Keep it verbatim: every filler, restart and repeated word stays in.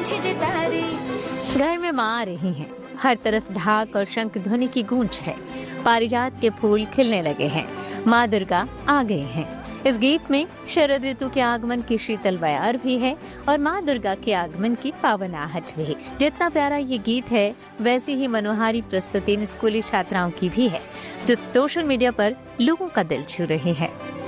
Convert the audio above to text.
घर में माँ आ रही हैं, हर तरफ ढाक और शंख ध्वनि की गूंज है। पारिजात के फूल खिलने लगे हैं, माँ दुर्गा आ गए हैं। इस गीत में शरद ऋतु के आगमन की शीतल बयार भी है और माँ दुर्गा के आगमन की पावन आहट भी। जितना प्यारा ये गीत है, वैसी ही मनोहारी प्रस्तुति स्कूली छात्राओं की भी है, जो सोशल मीडिया पर लोगों का दिल छू रही है।